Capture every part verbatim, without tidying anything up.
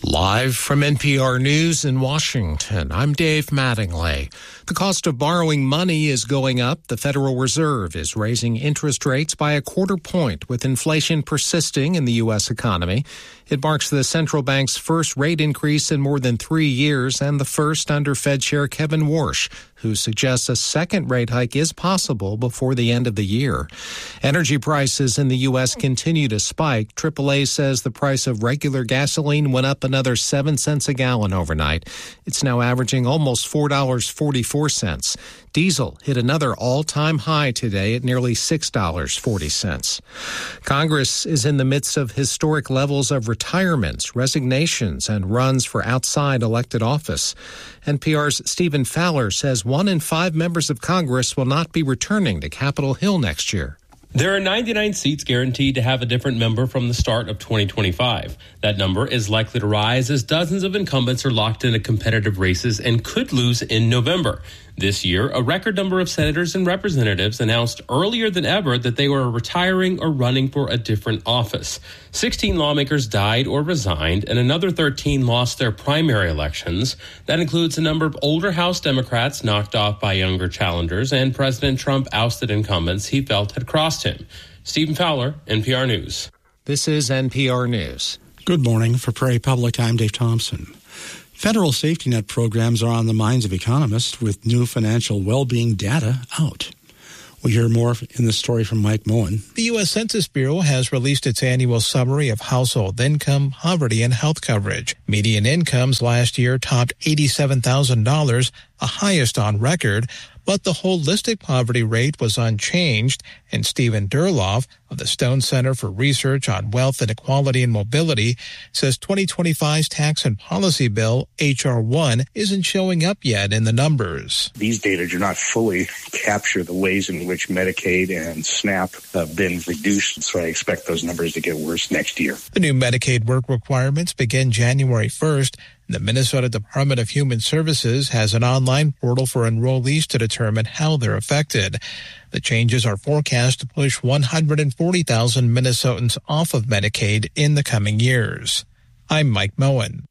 Live from N P R News in Washington, I'm Dave Mattingly. The cost of borrowing money is going up. The Federal Reserve is raising interest rates by a quarter point, with inflation persisting in the U S economy. It marks the central bank's first rate increase in more than three years and the first under Fed Chair Kevin Warsh, who suggests a second rate hike is possible before the end of the year. Energy prices in the U S continue to spike. triple A says the price of regular gasoline went up another seven cents a gallon overnight. It's now averaging almost four dollars and forty-four cents. Diesel hit another all-time high today at nearly six dollars and forty cents. Congress is in the midst of historic levels of retirements, resignations, and runs for outside elected office. N P R's Stephen Fowler says one in five members of Congress will not be returning to Capitol Hill next year. There are ninety-nine seats guaranteed to have a different member from the start of twenty twenty-five. That number is likely to rise as dozens of incumbents are locked into competitive races and could lose in November. This year, a record number of senators and representatives announced earlier than ever that they were retiring or running for a different office. sixteen lawmakers died or resigned, and another thirteen lost their primary elections. That includes a number of older House Democrats knocked off by younger challengers, and President Trump ousted incumbents he felt had crossed him. Stephen Fowler, N P R News. This is N P R News. Good morning. For Prairie Public, I'm Dave Thompson. Federal safety net programs are on the minds of economists with new financial well-being data out. We'll hear more in this story from Mike Moen. The U S Census Bureau has released its annual summary of household income, poverty, and health coverage. Median incomes last year topped eighty-seven thousand dollars, the highest on record, but the holistic poverty rate was unchanged, and Stephen Durloff of the Stone Center for Research on Wealth Inequality and Mobility says twenty twenty-five's tax and policy bill, H R one, isn't showing up yet in the numbers. These data do not fully capture the ways in which Medicaid and SNAP have been reduced, so I expect those numbers to get worse next year. The new Medicaid work requirements begin January first. The Minnesota Department of Human Services has an online portal for enrollees to determine how they're affected. The changes are forecast to push one hundred forty thousand Minnesotans off of Medicaid in the coming years. I'm Mike Moen.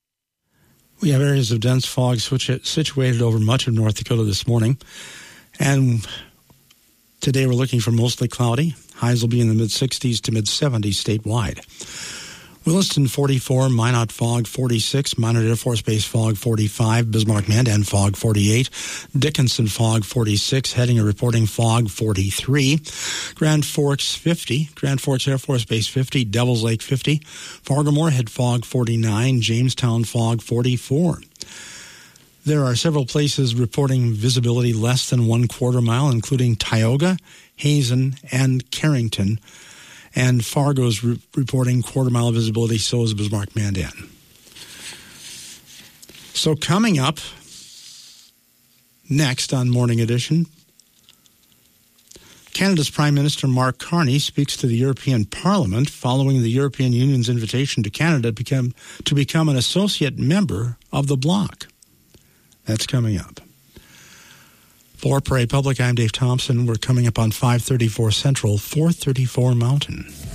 We have areas of dense fog situated over much of North Dakota this morning. And today we're looking for mostly cloudy. Highs will be in the mid-sixties to mid-seventies statewide. Williston forty-four, Minot fog forty-six, Minot Air Force Base fog forty-five, Bismarck-Mandan fog forty-eight, Dickinson fog forty-six, Hettinger reporting fog forty-three, Grand Forks fifty, Grand Forks Air Force Base fifty, Devils Lake fifty, Fargo-Moorhead fog forty-nine, Jamestown fog forty-four. There are several places reporting visibility less than one quarter mile, including Tioga, Hazen, and Carrington. And Fargo's re- reporting quarter-mile visibility, so is Bismarck-Mandan. So coming up next on Morning Edition, Canada's Prime Minister Mark Carney speaks to the European Parliament following the European Union's invitation to Canada to become, to become an associate member of the bloc. That's coming up. For Prairie Public, I'm Dave Thompson. We're coming up on five thirty-four Central, four thirty-four Mountain.